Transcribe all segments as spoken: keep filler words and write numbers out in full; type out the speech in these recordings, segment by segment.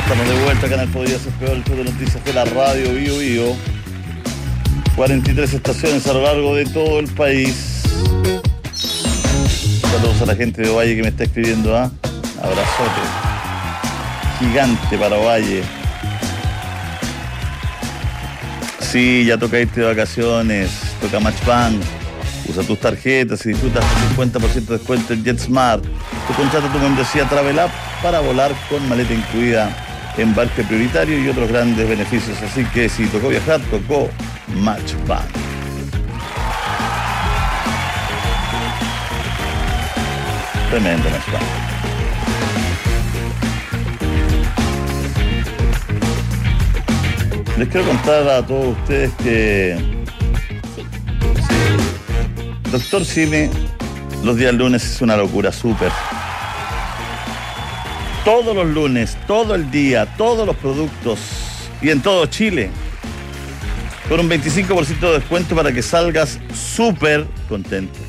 Estamos de vuelta acá en el Podría Ser Peor, el show de noticias de la radio Bio Bio. cuarenta y tres estaciones a lo largo de todo el país. Saludos a la gente de Ovalle que me está escribiendo, ¿ah? ¿eh? Abrazote gigante para Ovalle. Sí, ya toca irte de vacaciones, toca Match Bank. Usa tus tarjetas y disfrutas con cincuenta por ciento de descuento en JetSmart. Tu contrata tu membresía Travel App para volar con maleta incluida, embarque prioritario y otros grandes beneficios. Así que si tocó viajar, tocó Match Bank. Tremendo Match Bank. Les quiero contar a todos ustedes que Doctor Simi los días lunes es una locura, súper. Todos los lunes, todo el día, todos los productos y en todo Chile. Con un veinticinco por ciento de descuento para que salgas súper contento.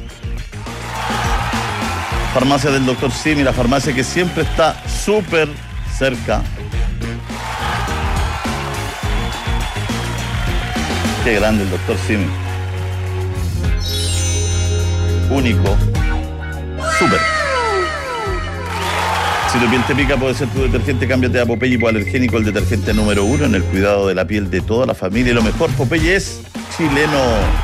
Farmacia del Doctor Simi, la farmacia que siempre está súper cerca. Qué grande el Doctor Simi. Único. Súper. Si tu piel te pica, puede ser tu detergente. Cámbiate a Popeye hipoalergénico, el detergente número uno en el cuidado de la piel de toda la familia. Y lo mejor, Popeye es chileno.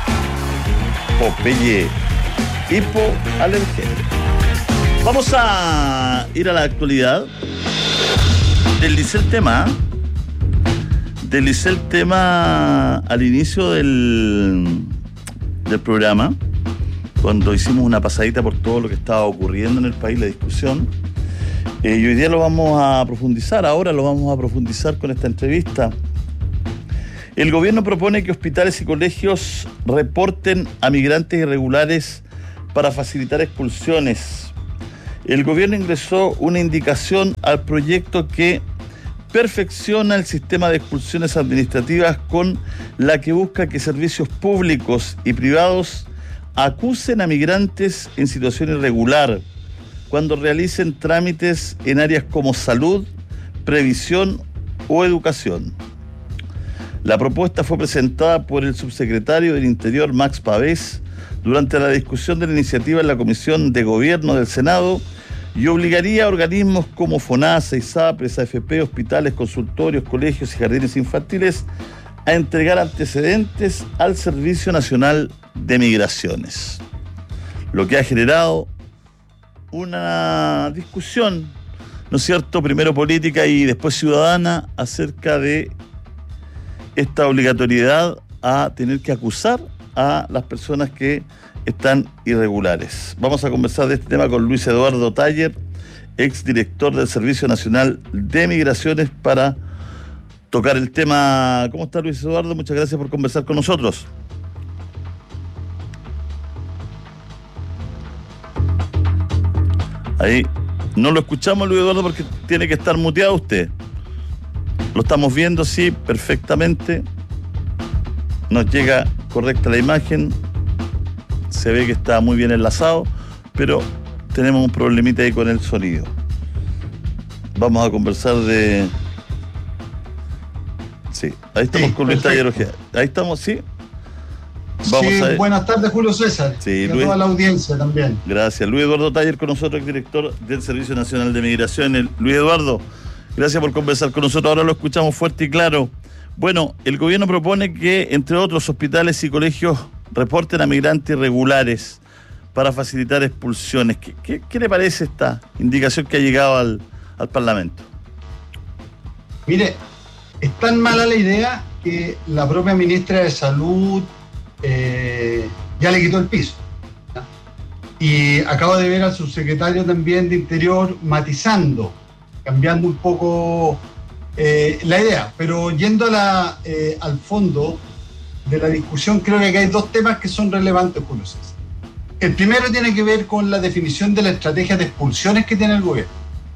Popeye hipoalergénico. Vamos a ir a la actualidad. Deslicé el tema. Deslicé el tema al inicio del, del programa, cuando hicimos una pasadita por todo lo que estaba ocurriendo en el país, la discusión. Eh, y hoy día lo vamos a profundizar, ahora lo vamos a profundizar con esta entrevista. El gobierno propone que hospitales y colegios reporten a migrantes irregulares para facilitar expulsiones. El gobierno ingresó una indicación al proyecto que perfecciona el sistema de expulsiones administrativas, con la que busca que servicios públicos y privados acusen a migrantes en situación irregular cuando realicen trámites en áreas como salud, previsión o educación. La propuesta fue presentada por el subsecretario del Interior, Max Pavés, durante la discusión de la iniciativa en la Comisión de Gobierno del Senado, y obligaría a organismos como FONASA, ISAPRES, A F P, hospitales, consultorios, colegios y jardines infantiles a entregar antecedentes al Servicio Nacional de Migraciones. Lo que ha generado una discusión, ¿no es cierto?, primero política y después ciudadana, acerca de esta obligatoriedad a tener que acusar a las personas que están irregulares. Vamos a conversar de este tema con Luis Eduardo Taller, exdirector del Servicio Nacional de Migraciones, para tocar el tema. ¿Cómo está, Luis Eduardo? Muchas gracias por conversar con nosotros. Ahí no lo escuchamos, Luis Eduardo, porque tiene que estar muteado usted. Lo estamos viendo, sí, perfectamente. Nos llega correcta la imagen. Se ve que está muy bien enlazado, pero tenemos un problemita ahí con el sonido. Vamos a conversar de... Sí, ahí estamos, sí, con Luis Taller Ojeda. Ahí estamos, sí. Vamos sí, a ver. Buenas tardes, Julio César. Sí, y a Luis, toda la audiencia también. Gracias. Luis Eduardo Taller con nosotros, director del Servicio Nacional de Migraciones. Luis Eduardo, gracias por conversar con nosotros. Ahora lo escuchamos fuerte y claro. Bueno, el gobierno propone que, entre otros, hospitales y colegios reporten a migrantes irregulares para facilitar expulsiones. ¿Qué, qué, qué le parece esta indicación que ha llegado al, al Parlamento? Mire, es tan mala la idea que la propia ministra de Salud eh, ya le quitó el piso, ¿no? Y acabo de ver al subsecretario también de Interior matizando, cambiando un poco eh, la idea, pero yendo a la, eh, al fondo de la discusión, creo que aquí hay dos temas que son relevantes, Julio César. El primero tiene que ver con la definición de la estrategia de expulsiones que tiene el gobierno.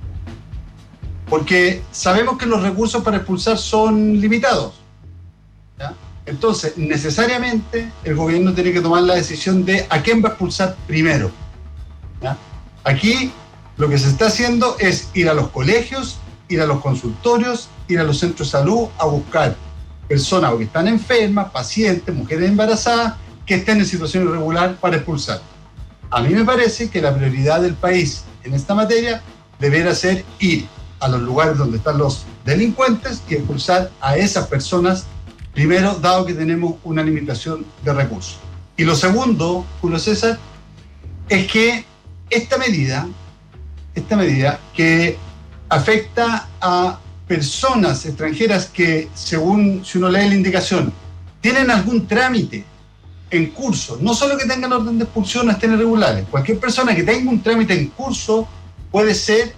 Porque sabemos que los recursos para expulsar son limitados, ¿ya? Entonces, necesariamente, el gobierno tiene que tomar la decisión de a quién va a expulsar primero, ¿ya? Aquí, lo que se está haciendo es ir a los colegios ir a los consultorios, ir a los centros de salud a buscar personas o que están enfermas, pacientes, mujeres embarazadas, que estén en situación irregular para expulsar. A mí me parece que la prioridad del país en esta materia debería ser ir a los lugares donde están los delincuentes y expulsar a esas personas, primero, dado que tenemos una limitación de recursos. Y lo segundo, Julio César, es que esta medida, esta medida que afecta a personas extranjeras que, según si uno lee la indicación, tienen algún trámite en curso, no solo que tengan orden de expulsión o estén irregulares, cualquier persona que tenga un trámite en curso puede ser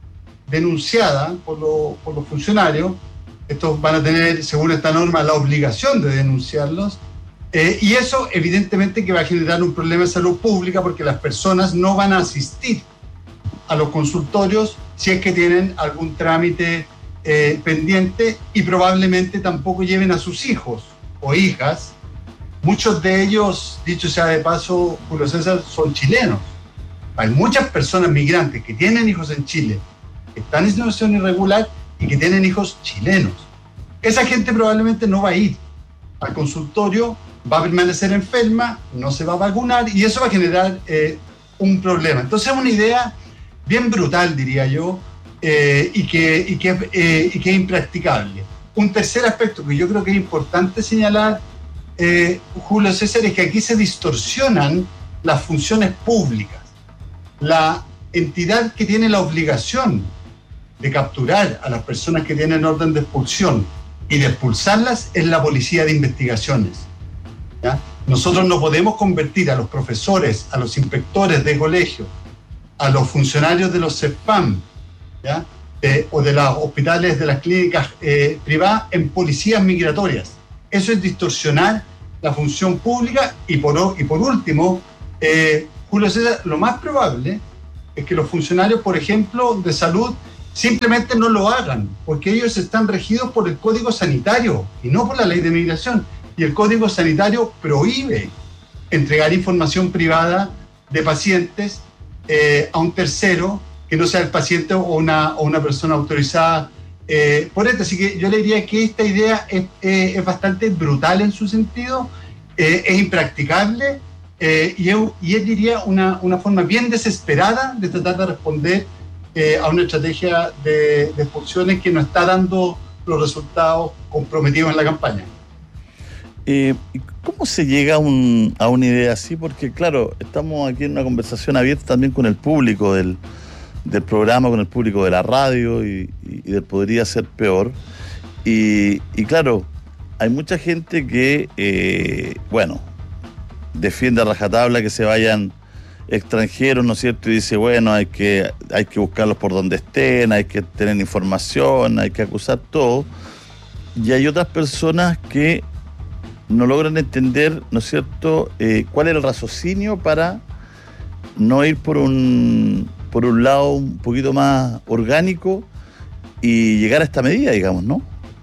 denunciada por, lo, por los funcionarios. Estos van a tener, según esta norma, la obligación de denunciarlos, eh, y eso evidentemente que va a generar un problema de salud pública porque las personas no van a asistir a los consultorios si es que tienen algún trámite eh, pendiente, y probablemente tampoco lleven a sus hijos o hijas. Muchos de ellos, dicho sea de paso, Julio César, son chilenos. Hay muchas personas migrantes que tienen hijos en Chile, que están en situación irregular y que tienen hijos chilenos. Esa gente probablemente no va a ir al consultorio, va a permanecer enferma, no se va a vacunar, y eso va a generar eh, un problema. Entonces es una idea bien brutal, diría yo, eh, y, que, y, que, eh, y que es impracticable. Un tercer aspecto que yo creo que es importante señalar, eh, Julio César, es que aquí se distorsionan las funciones públicas. La entidad que tiene la obligación de capturar a las personas que tienen orden de expulsión y de expulsarlas es la Policía de Investigaciones, ¿ya? Nosotros no podemos convertir a los profesores, a los inspectores de colegio, a los funcionarios de los CEPAM, ¿ya? Eh, o de los hospitales, de las clínicas eh, privadas, en policías migratorias. Eso es distorsionar la función pública. Y por, y por último, eh, Julio César, lo más probable es que los funcionarios, por ejemplo, de salud, simplemente no lo hagan, porque ellos están regidos por el Código Sanitario y no por la Ley de Migración. Y el Código Sanitario prohíbe entregar información privada de pacientes eh, a un tercero que no sea el paciente o una, o una persona autorizada eh, por esto. Así que yo le diría que esta idea es, eh, es bastante brutal en su sentido, eh, es impracticable, eh, y, es, y es, diría, una, una forma bien desesperada de tratar de responder eh, a una estrategia de, de expulsiones que no está dando los resultados comprometidos en la campaña. Eh, ¿Cómo se llega a, un, a una idea así? Porque, claro, estamos aquí en una conversación abierta también con el público del, del programa, con el público de la radio y, y, y del Podría Ser Peor. Y, y, claro, hay mucha gente que, eh, bueno, defiende a rajatabla que se vayan extranjeros, ¿no es cierto? Y dice, bueno, hay que, hay que buscarlos por donde estén, hay que tener información, hay que acusar todo. Y hay otras personas que no logran entender, ¿no es cierto?, eh, cuál era el raciocinio para no ir por un, por un lado un poquito más orgánico y llegar a esta medida, digamos, ¿no?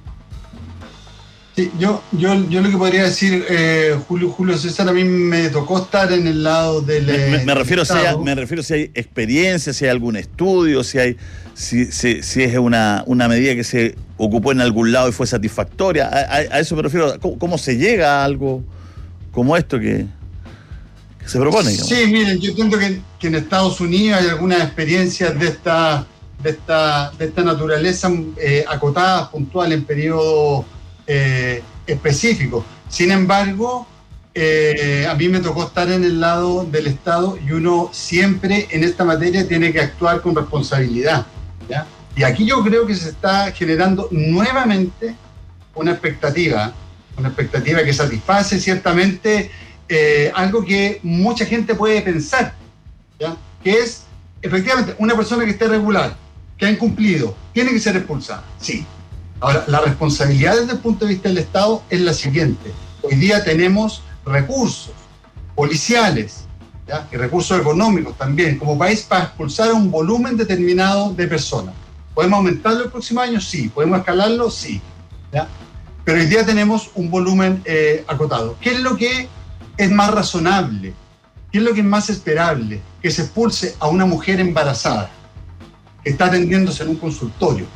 Sí, yo, yo, yo lo que podría decir, eh, Julio, Julio César, a mí me tocó estar en el lado del... Me, me, me, refiero, del si hay, me refiero si hay experiencia, si hay algún estudio, si hay si, si, si es una, una medida que se ocupó en algún lado y fue satisfactoria. A, a, a eso me refiero. ¿Cómo, cómo se llega a algo como esto que, que se propone, digamos? Sí, miren, yo entiendo que, que en Estados Unidos hay algunas experiencias de esta, de esta, de esta naturaleza eh, acotadas, puntuales, en periodo eh, específico. Sin embargo, eh, a mí me tocó estar en el lado del Estado y uno siempre en esta materia tiene que actuar con responsabilidad, ¿ya? Y aquí yo creo que se está generando nuevamente una expectativa, una expectativa que satisface ciertamente eh, algo que mucha gente puede pensar, ¿ya? Que es, efectivamente, una persona que esté regular, que ha incumplido, tiene que ser expulsada, sí. Ahora, la responsabilidad desde el punto de vista del Estado es la siguiente. Hoy día tenemos recursos policiales, ¿ya? Y recursos económicos también, como país, para expulsar a un volumen determinado de personas. ¿Podemos aumentarlo el próximo año? Sí. ¿Podemos escalarlo? Sí, ¿ya? Pero hoy día tenemos un volumen eh, acotado. ¿Qué es lo que es más razonable? ¿Qué es lo que es más esperable? Que se expulse a una mujer embarazada que está atendiéndose en un consultorio,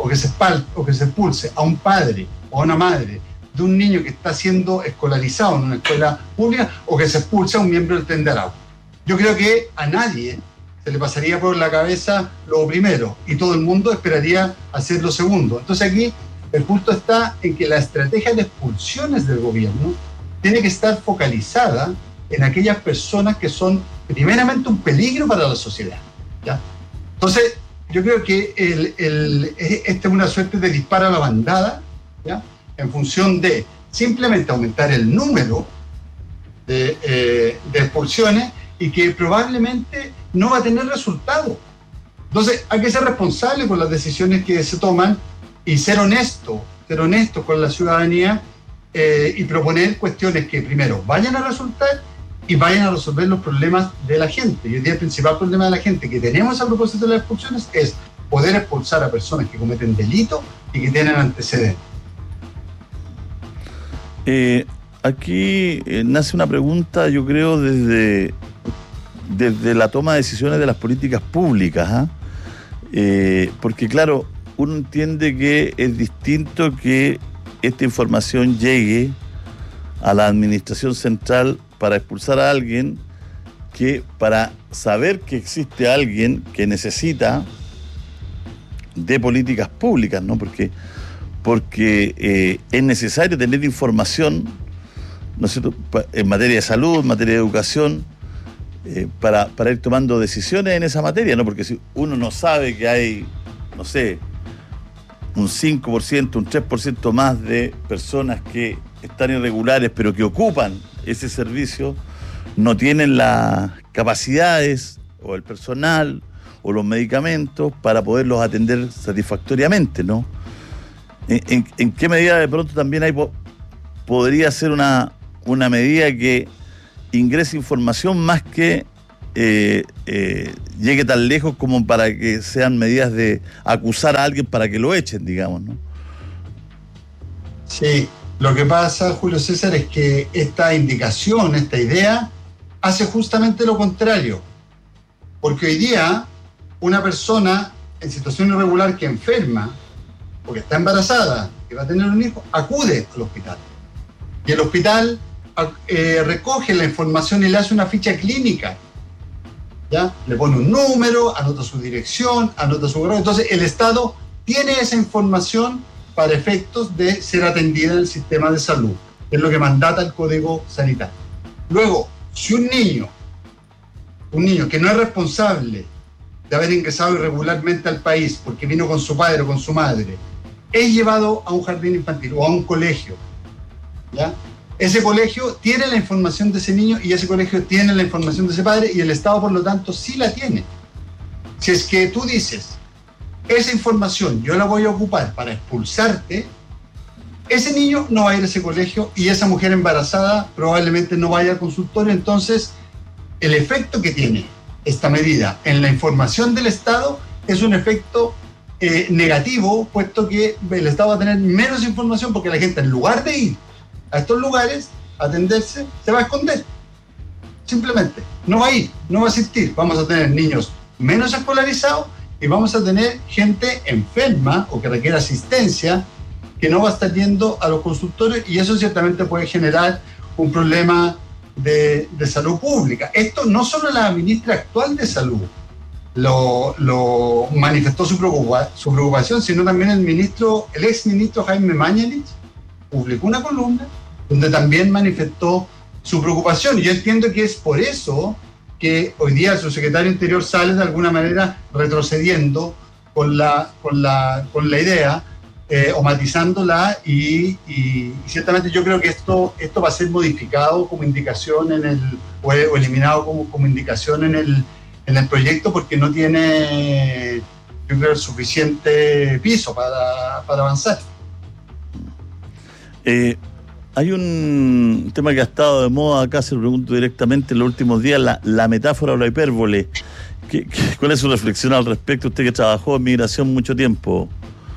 o que se expal, o que se expulse a un padre o a una madre de un niño que está siendo escolarizado en una escuela pública, o que se expulse a un miembro del Tren de Arauco. Yo creo que a nadie se le pasaría por la cabeza lo primero y todo el mundo esperaría hacer lo segundo. Entonces aquí el punto está en que la estrategia de expulsiones del gobierno tiene que estar focalizada en aquellas personas que son primeramente un peligro para la sociedad, ¿ya? Entonces yo creo que el, el, esta es una suerte de disparo a la bandada, ¿ya? En función de simplemente aumentar el número de, eh, de expulsiones, y que probablemente no va a tener resultado. Entonces hay que ser responsable con las decisiones que se toman y ser honesto, ser honesto con la ciudadanía eh, y proponer cuestiones que primero vayan a resultar y vayan a resolver los problemas de la gente. Y hoy día el principal problema de la gente que tenemos a propósito de las expulsiones es poder expulsar a personas que cometen delitos y que tienen antecedentes. Eh, aquí eh, nace una pregunta, yo creo, desde, desde la toma de decisiones de las políticas públicas, ¿eh? Eh, porque claro, uno entiende que es distinto que esta información llegue a la administración central para expulsar a alguien, que para saber que existe alguien que necesita de políticas públicas, ¿no? Porque porque eh, es necesario tener información, ¿no es cierto?, en materia de salud, en materia de educación, eh, para, para ir tomando decisiones en esa materia, ¿no? Porque si uno no sabe que hay, no sé, un cinco por ciento, un tres por ciento más de personas que están irregulares, pero que ocupan ese servicio, no tienen las capacidades o el personal o los medicamentos para poderlos atender satisfactoriamente, ¿no? ¿En, en, en qué medida de pronto también hay podría ser una, una medida que ingrese información más que eh, eh, llegue tan lejos como para que sean medidas de acusar a alguien para que lo echen, digamos, ¿no? Sí, lo que pasa, Julio César, es que esta indicación, esta idea, hace justamente lo contrario. Porque hoy día una persona en situación irregular que enferma, porque está embarazada, que va a tener un hijo, acude al hospital. Y el hospital eh, recoge la información y le hace una ficha clínica, ¿ya? Le pone un número, anota su dirección, anota su grado. Entonces el Estado tiene esa información para efectos de ser atendida en el sistema de salud. Es lo que mandata el Código Sanitario. Luego, si un niño, un niño que no es responsable de haber ingresado irregularmente al país porque vino con su padre o con su madre, es llevado a un jardín infantil o a un colegio, ¿ya? Ese colegio tiene la información de ese niño y ese colegio tiene la información de ese padre, y el Estado, por lo tanto, sí la tiene. Si es que tú dices, esa información yo la voy a ocupar para expulsarte, ese niño no va a ir a ese colegio y esa mujer embarazada probablemente no vaya al consultorio. Entonces, el efecto que tiene esta medida en la información del Estado es un efecto eh, negativo, puesto que el Estado va a tener menos información, porque la gente, en lugar de ir a estos lugares a atenderse, se va a esconder. Simplemente, no va a ir, no va a asistir. Vamos a tener niños menos escolarizados y vamos a tener gente enferma o que requiere asistencia que no va a estar yendo a los consultorios, y eso ciertamente puede generar un problema de, de salud pública. Esto no solo la ministra actual de Salud lo, lo manifestó su, preocupa, su preocupación, sino también el ministro, el ex ministro Jaime Mañalich publicó una columna donde también manifestó su preocupación. Y yo entiendo que es por eso que hoy día su secretario Interior sale de alguna manera retrocediendo con la, con la, con la idea, eh, o matizándola, y, y, y ciertamente yo creo que esto, esto va a ser modificado como indicación en el, o, o eliminado como, como indicación en el, en el proyecto, porque no tiene, yo creo, el suficiente piso para, para avanzar. Eh, hay un tema que ha estado de moda acá, se lo pregunto directamente en los últimos días, la, la metáfora o la hipérbole. ¿Qué, qué, ¿Cuál es su reflexión al respecto, usted que trabajó en migración mucho tiempo?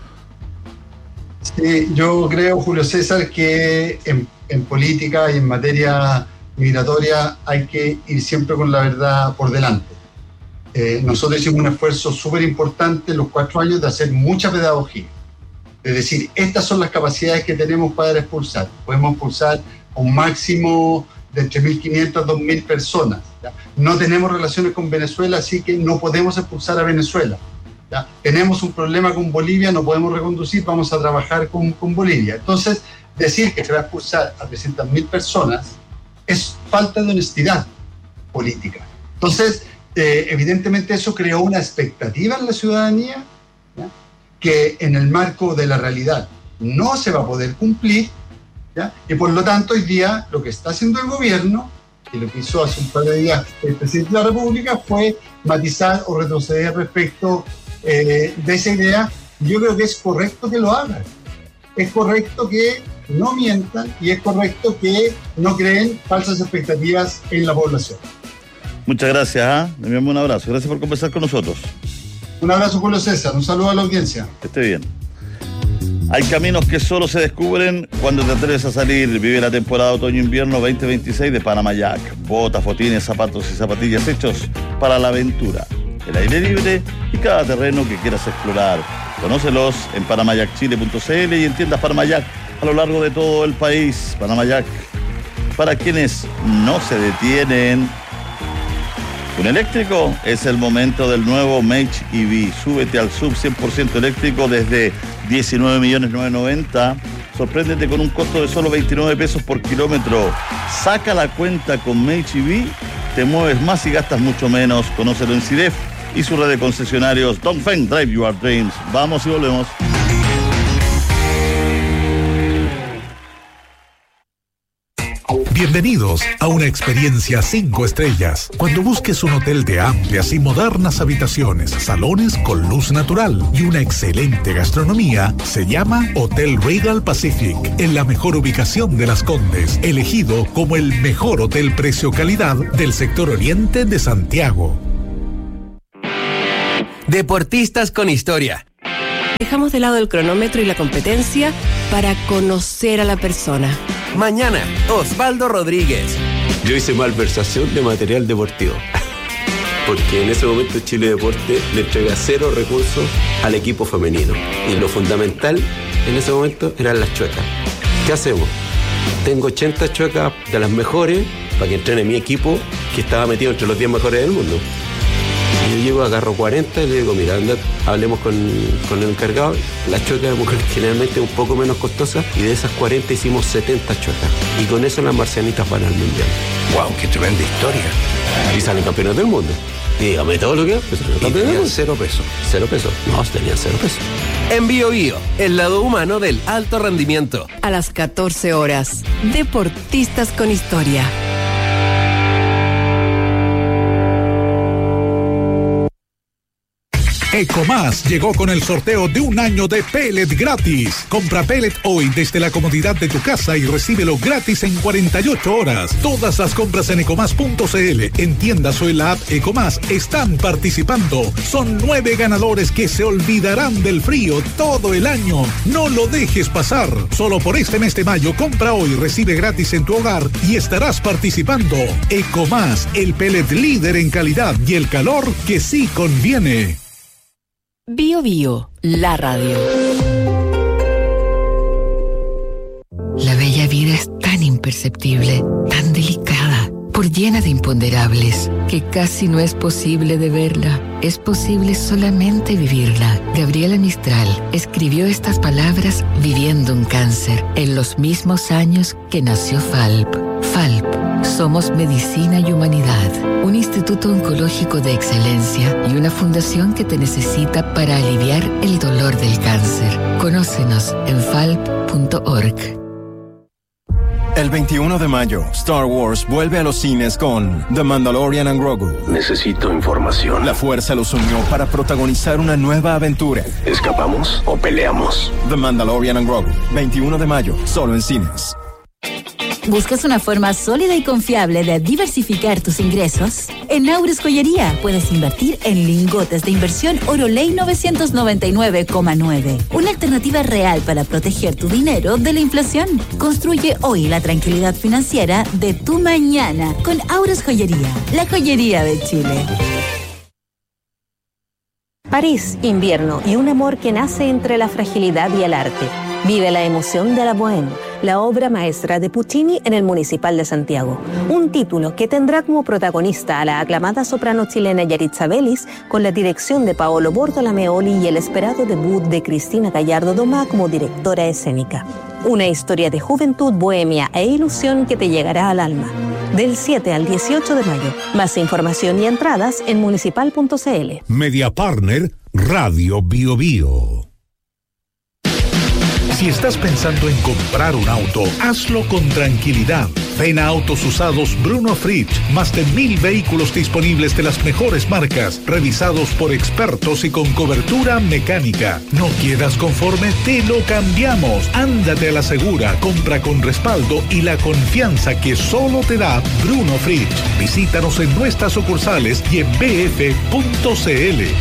Sí, yo creo, Julio César, que en, en política y en materia migratoria hay que ir siempre con la verdad por delante. Eh, nosotros hicimos un esfuerzo súper importante en los cuatro años de hacer mucha pedagogía. Es decir, estas son las capacidades que tenemos para expulsar. Podemos expulsar un máximo de entre mil quinientas a dos mil personas. ¿Ya? No tenemos relaciones con Venezuela, así que no podemos expulsar a Venezuela. ¿Ya? Tenemos un problema con Bolivia, no podemos reconducir, vamos a trabajar con, con Bolivia. Entonces, decir que se va a expulsar a trescientas mil personas es falta de honestidad política. Entonces, eh, evidentemente eso creó una expectativa en la ciudadanía, ¿ya? Que en el marco de la realidad no se va a poder cumplir, ¿ya? Y por lo tanto hoy día lo que está haciendo el gobierno, y lo que hizo hace un par de días el presidente de la República, fue matizar o retroceder respecto eh, de esa idea. Yo creo que es correcto que lo hagan, es correcto que no mientan y es correcto que no creen falsas expectativas en la población. Muchas gracias, ¿eh? Le enviamos un abrazo. Gracias por conversar con nosotros. Un abrazo, Julio César. Un saludo a la audiencia. Que esté bien. Hay caminos que solo se descubren cuando te atreves a salir. Vive la temporada otoño-invierno veinte veintiséis de Panama Jack. Botas, botines, zapatos y zapatillas hechos para la aventura, el aire libre y cada terreno que quieras explorar. Conócelos en panamajack chile punto c l y en tiendas Panama Jack a lo largo de todo el país. Panama Jack, para quienes no se detienen. Un eléctrico es el momento del nuevo Mage E V. Súbete al sub cien por ciento eléctrico desde diecinueve millones novecientos noventa. Sorpréndete con un costo de solo veintinueve pesos por kilómetro. Saca la cuenta con Mage E V, te mueves más y gastas mucho menos. Conócelo en CIDEF y su red de concesionarios. Dongfeng, drive your dreams. Vamos y volvemos. Bienvenidos a una experiencia cinco estrellas. Cuando busques un hotel de amplias y modernas habitaciones, salones con luz natural y una excelente gastronomía, se llama Hotel Regal Pacific, en la mejor ubicación de Las Condes, elegido como el mejor hotel precio-calidad del sector oriente de Santiago. Deportistas con historia. Dejamos de lado el cronómetro y la competencia para conocer a la persona. Mañana, Osvaldo Rodríguez. Yo hice malversación de material deportivo. Porque en ese momento Chile Deporte le entrega cero recursos al equipo femenino. Y lo fundamental en ese momento eran las chuecas. ¿Qué hacemos? Tengo ochenta chuecas de las mejores para que entrene mi equipo, que estaba metido entre los diez mejores del mundo. Y yo llego, agarro cuarenta y le digo, mira, anda, hablemos con, con el encargado. Las chuecas de mujer generalmente un poco menos costosas, y de esas cuarenta hicimos setenta chuecas. Y con eso las marcianitas van al mundial. ¡Wow! ¡Qué tremenda historia! Y salen campeones del mundo. Y dígame todo lo que es. Pues, y tenían cero pesos. Cero pesos. No, tenían cero pesos. En Bio Bio, el lado humano del alto rendimiento. A las catorce horas, Deportistas con Historia. Ecomás llegó con el sorteo de un año de pellet gratis. Compra pellet hoy desde la comodidad de tu casa y recíbelo gratis en cuarenta y ocho horas. Todas las compras en ecomás punto c l, en tiendas o en la app Ecomás, están participando. Son nueve ganadores que se olvidarán del frío todo el año. No lo dejes pasar. Solo por este mes de mayo, compra hoy, recibe gratis en tu hogar y estarás participando. Ecomás, el pellet líder en calidad y el calor que sí conviene. Bio Bio, la radio. La bella vida es tan imperceptible, tan delicada, por llena de imponderables, que casi no es posible de verla. Es posible solamente vivirla. Gabriela Mistral escribió estas palabras viviendo un cáncer, en los mismos años que nació F A L P. F A L P. Somos Medicina y Humanidad, un instituto oncológico de excelencia y una fundación que te necesita para aliviar el dolor del cáncer. Conócenos en falp punto org. El veintiuno de mayo, Star Wars vuelve a los cines con The Mandalorian and Grogu. Necesito información. La fuerza los unió para protagonizar una nueva aventura. ¿Escapamos o peleamos? The Mandalorian and Grogu, veintiuno de mayo, solo en cines. ¿Buscas una forma sólida y confiable de diversificar tus ingresos? En Aures Joyería puedes invertir en lingotes de inversión Oroley novecientos noventa y nueve coma nueve. Una alternativa real para proteger tu dinero de la inflación. Construye hoy la tranquilidad financiera de tu mañana con Aures Joyería, la joyería de Chile. París, invierno y un amor que nace entre la fragilidad y el arte. Vive la emoción de la Bohème, la obra maestra de Puccini en el Municipal de Santiago. Un título que tendrá como protagonista a la aclamada soprano chilena Yaritza Vélez, con la dirección de Paolo Bortolameoli y el esperado debut de Cristina Gallardo Domá como directora escénica. Una historia de juventud, bohemia e ilusión que te llegará al alma. Del siete al dieciocho de mayo. Más información y entradas en municipal punto cl. Media Partner Radio Bio Bio. Si estás pensando en comprar un auto, hazlo con tranquilidad. Ven a Autos Usados Bruno Fritsch. Más de mil vehículos disponibles de las mejores marcas, revisados por expertos y con cobertura mecánica. ¿No quedas conforme? Te lo cambiamos. Ándate a la segura, compra con respaldo y la confianza que solo te da Bruno Fritsch. Visítanos en nuestras sucursales y en b f punto c l.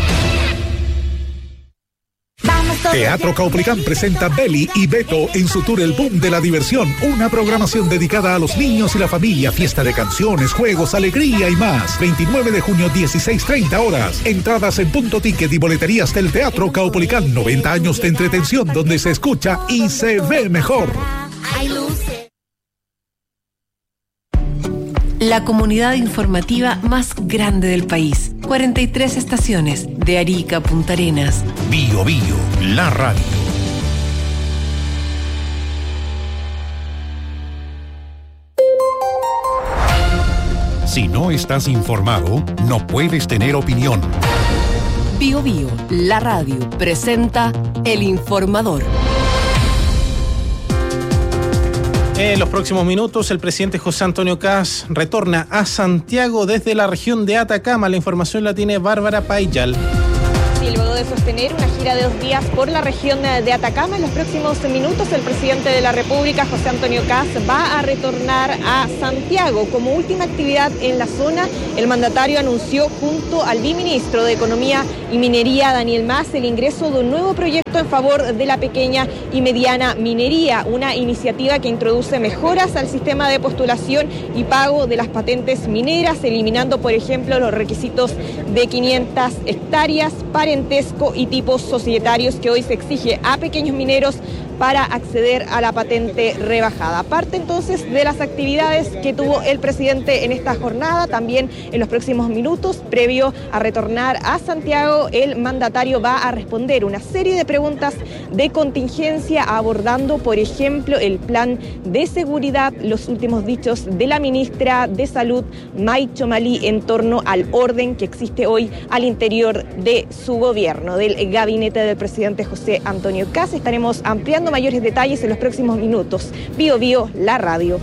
Teatro Caupolicán presenta Beli y Beto en su tour El Boom de la Diversión, una programación dedicada a los niños y la familia, fiesta de canciones, juegos, alegría y más. veintinueve de junio, dieciséis treinta horas. Entradas en Punto Ticket y boleterías del Teatro Caupolicán. noventa años de entretención donde se escucha y se ve mejor. La comunidad informativa más grande del país. cuarenta y tres estaciones, de Arica a Punta Arenas. Bio Bio, la radio. Si no estás informado, no puedes tener opinión. Bio Bio, la radio, presenta El Informador. En los próximos minutos, el presidente José Antonio Kast retorna a Santiago desde la región de Atacama. La información la tiene Bárbara Payal. Y luego de sostener una gira de dos días por la región de Atacama, en los próximos minutos el presidente de la República, José Antonio Kast, va a retornar a Santiago. Como última actividad en la zona, el mandatario anunció junto al viceministro de Economía y Minería, Daniel Mas, el ingreso de un nuevo proyecto en favor de la pequeña y mediana minería, una iniciativa que introduce mejoras al sistema de postulación y pago de las patentes mineras, eliminando, por ejemplo, los requisitos de quinientas hectáreas, parentesco y tipos societarios que hoy se exige a pequeños mineros para acceder a la patente rebajada. Parte entonces de las actividades que tuvo el presidente en esta jornada. También en los próximos minutos, previo a retornar a Santiago, el mandatario va a responder una serie de preguntas de contingencia, abordando, por ejemplo, el plan de seguridad, los últimos dichos de la ministra de Salud, May Chomalí, en torno al orden que existe hoy al interior de su gobierno, del gabinete del presidente José Antonio Kast. Estaremos ampliando mayores detalles en los próximos minutos. Bio Bio, la radio.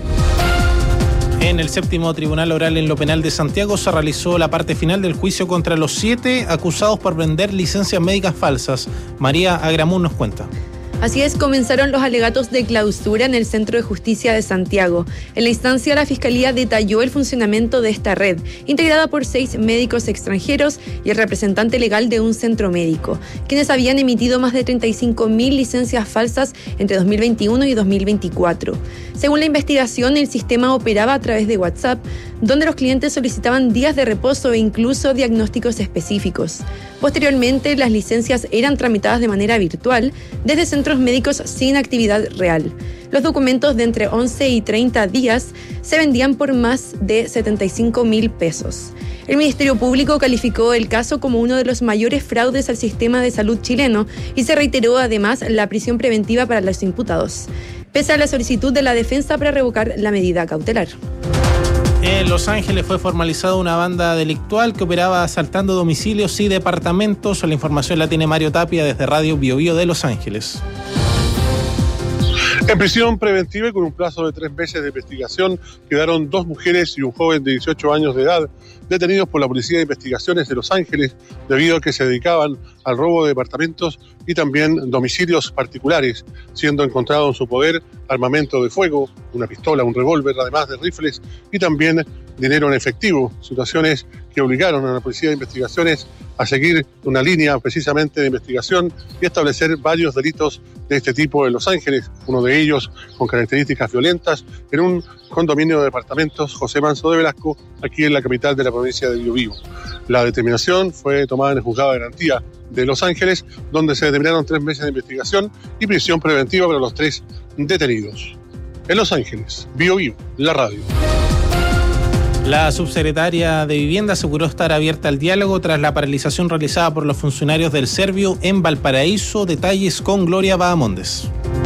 En el séptimo tribunal oral en lo penal de Santiago se realizó la parte final del juicio contra los siete acusados por vender licencias médicas falsas. María Agramún nos cuenta. Así es, comenzaron los alegatos de clausura en el Centro de Justicia de Santiago. En la instancia, la Fiscalía detalló el funcionamiento de esta red, integrada por seis médicos extranjeros y el representante legal de un centro médico, quienes habían emitido más de treinta y cinco mil licencias falsas entre dos mil veintiuno y dos mil veinticuatro. Según la investigación, el sistema operaba a través de WhatsApp, donde los clientes solicitaban días de reposo e incluso diagnósticos específicos. Posteriormente, las licencias eran tramitadas de manera virtual desde centros médicos sin actividad real. Los documentos de entre once y treinta días se vendían por más de setenta y cinco mil pesos. El Ministerio Público calificó el caso como uno de los mayores fraudes al sistema de salud chileno y se reiteró además la prisión preventiva para los imputados, pese a la solicitud de la defensa para revocar la medida cautelar. En Los Ángeles fue formalizada una banda delictual que operaba asaltando domicilios y departamentos. La información la tiene Mario Tapia desde Radio Bio Bio de Los Ángeles. En prisión preventiva y con un plazo de tres meses de investigación quedaron dos mujeres y un joven de dieciocho años de edad detenidos por la Policía de Investigaciones de Los Ángeles debido a que se dedicaban al robo de departamentos y también domicilios particulares, siendo encontrado en su poder armamento de fuego, una pistola, un revólver, además de rifles y también dinero en efectivo, situaciones que obligaron a la Policía de Investigaciones a seguir una línea precisamente de investigación y establecer varios delitos de este tipo en Los Ángeles, uno de ellos con características violentas en un condominio de departamentos José Manso de Velasco, aquí en la capital de la provincia de Biobío. La determinación fue tomada en el juzgado de garantía de Los Ángeles, donde se determinaron tres meses de investigación y prisión preventiva para los tres detenidos. En Los Ángeles, Biobío, la radio. La subsecretaria de Vivienda aseguró estar abierta al diálogo tras la paralización realizada por los funcionarios del Servio en Valparaíso. Detalles con Gloria Bahamondes.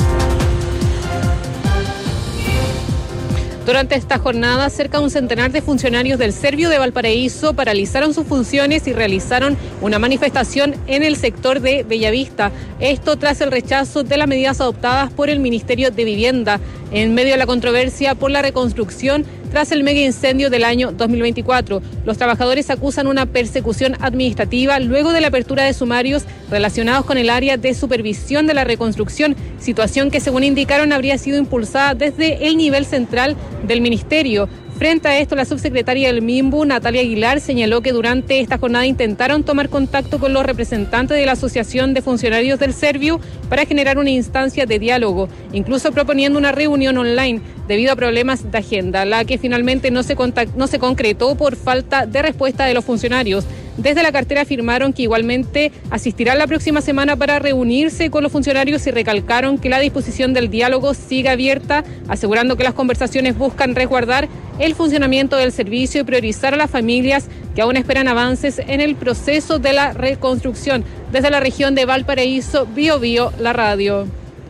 Durante esta jornada, cerca de un centenar de funcionarios del Servio de Valparaíso paralizaron sus funciones y realizaron una manifestación en el sector de Bellavista. Esto tras el rechazo de las medidas adoptadas por el Ministerio de Vivienda en medio de la controversia por la reconstrucción tras el mega incendio del año dos mil veinticuatro. Los trabajadores acusan una persecución administrativa luego de la apertura de sumarios relacionados con el área de supervisión de la reconstrucción, situación que según indicaron habría sido impulsada desde el nivel central del ministerio. Frente a esto, la subsecretaria del MIMBU, Natalia Aguilar, señaló que durante esta jornada intentaron tomar contacto con los representantes de la Asociación de Funcionarios del Servio para generar una instancia de diálogo, incluso proponiendo una reunión online debido a problemas de agenda, la que finalmente no se, contact- no se concretó por falta de respuesta de los funcionarios. Desde la cartera afirmaron que igualmente asistirán la próxima semana para reunirse con los funcionarios y recalcaron que la disposición del diálogo sigue abierta, asegurando que las conversaciones buscan resguardar el funcionamiento del servicio y priorizar a las familias que aún esperan avances en el proceso de la reconstrucción. Desde la región de Valparaíso, Biobío, la radio.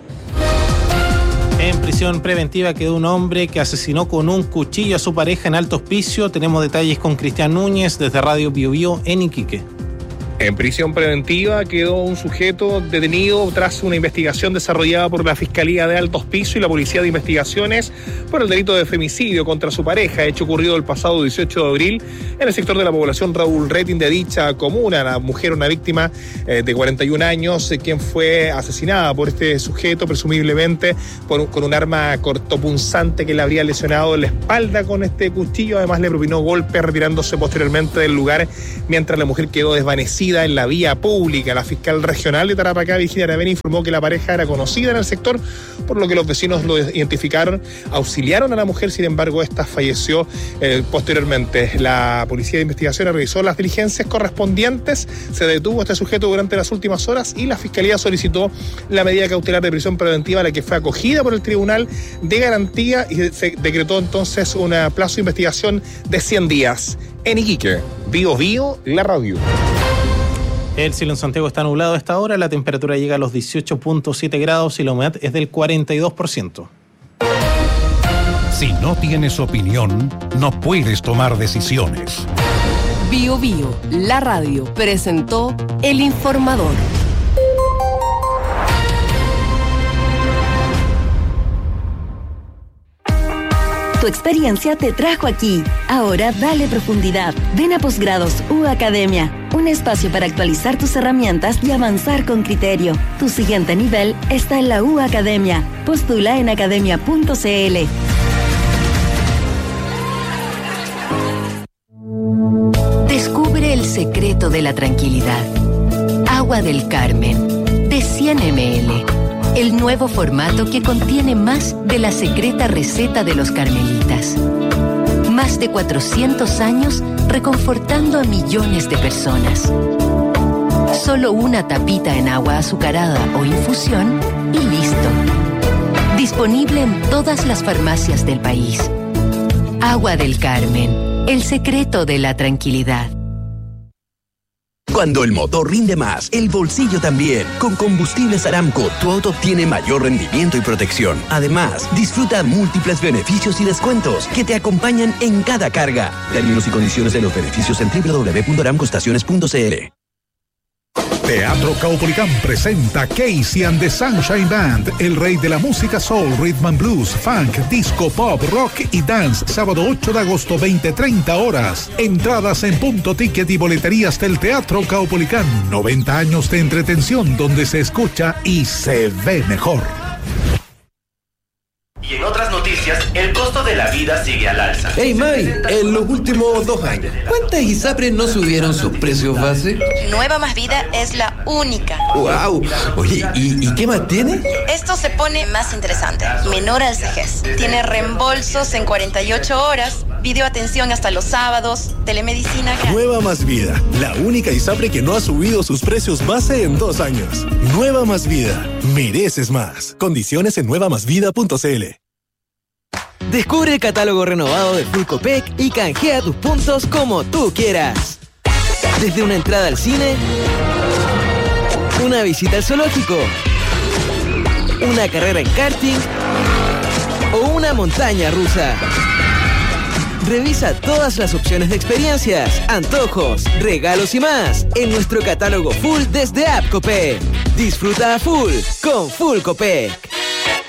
En prisión preventiva quedó un hombre que asesinó con un cuchillo a su pareja en Alto Hospicio. Tenemos detalles con Cristian Núñez desde Radio Biobío en Iquique. En prisión preventiva quedó un sujeto detenido tras una investigación desarrollada por la Fiscalía de Alto Hospicio y la Policía de Investigaciones por el delito de femicidio contra su pareja, hecho ocurrido el pasado dieciocho de abril en el sector de la población Raúl Retín de dicha comuna. La mujer, una víctima eh, de cuarenta y un años, eh, quien fue asesinada por este sujeto, presumiblemente por, con un arma cortopunzante que le habría lesionado en la espalda con este cuchillo. Además, le propinó golpes, retirándose posteriormente del lugar, mientras la mujer quedó desvanecida en la vía pública. La fiscal regional de Tarapacá, Virginia Aravena, informó que la pareja era conocida en el sector, por lo que los vecinos lo identificaron, auxiliaron a la mujer. Sin embargo, esta falleció eh, posteriormente. La Policía de Investigación realizó las diligencias correspondientes, se detuvo a este sujeto durante las últimas horas y la Fiscalía solicitó la medida cautelar de prisión preventiva, la que fue acogida por el Tribunal de Garantía, y se decretó entonces un plazo de investigación de cien días. En Iquique, Bio Bio, la radio. El cielo en Santiago está nublado a esta hora, la temperatura llega a los dieciocho punto siete grados y la humedad es del cuarenta y dos por ciento. Si no tienes opinión, no puedes tomar decisiones. Bio Bio, la radio, presentó El Informador. Tu experiencia te trajo aquí. Ahora dale profundidad. Ven a Posgrados U Academia, un espacio para actualizar tus herramientas y avanzar con criterio. Tu siguiente nivel está en la U Academia. Postula en academia punto c l. Descubre el secreto de la tranquilidad. Agua del Carmen, de cien mililitros. El nuevo formato que contiene más de la secreta receta de los carmelitas. Más de cuatrocientos años reconfortando a millones de personas. Solo una tapita en agua azucarada o infusión y listo. Disponible en todas las farmacias del país. Agua del Carmen, el secreto de la tranquilidad. Cuando el motor rinde más, el bolsillo también. Con Combustibles Aramco, tu auto obtiene mayor rendimiento y protección. Además, disfruta múltiples beneficios y descuentos que te acompañan en cada carga. Términos y condiciones de los beneficios en doble u doble u doble u punto aramco estaciones punto c l. Teatro Caupolicán presenta Casey and the Sunshine Band, el rey de la música soul, rhythm and blues, funk, disco, pop, rock y dance, sábado ocho de agosto, veinte treinta horas. Entradas en Punto Ticket y boleterías del Teatro Caupolicán. noventa años de entretención donde se escucha y se ve mejor. Y en otras noticias, el costo costo de la vida sigue al alza. Hey Mavi, en los últimos dos años, ¿cuántas ISAPRES no subieron sus precios base? Nueva Más Vida es la única. ¡Wow! Oye, ¿y, y qué más tiene? Esto se pone más interesante. Menor al C G S. Tiene reembolsos en cuarenta y ocho horas, videoatención hasta los sábados, telemedicina gratis. Nueva Más Vida, la única ISAPRE que no ha subido sus precios base en dos años. Nueva Más Vida, mereces más. Condiciones en nueva más vida punto c l. Descubre el catálogo renovado de Full Copec y canjea tus puntos como tú quieras. Desde una entrada al cine, una visita al zoológico, una carrera en karting o una montaña rusa. Revisa todas las opciones de experiencias, antojos, regalos y más en nuestro catálogo full desde App Copec. Disfruta a full con Full Copec.